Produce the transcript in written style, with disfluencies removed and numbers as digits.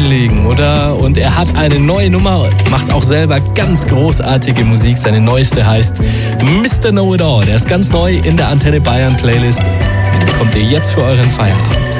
hinlegen, oder? Und er hat eine neue Nummer, macht auch selber ganz großartige Musik. Seine neueste heißt Mr. Know It All. Der ist ganz neu in der Antenne Bayern Playlist. Den bekommt ihr jetzt für euren Feierabend.